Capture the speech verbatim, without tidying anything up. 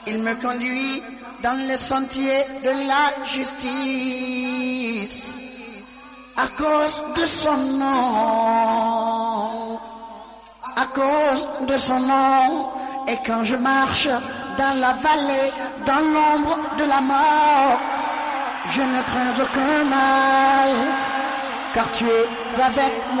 Il me conduit dans les sentiers de la justice à cause de son nom, à cause de son nom. Et quand je marche dans la vallée, dans l'ombre de la mort, je ne crains aucun mal, car tu es avec moi.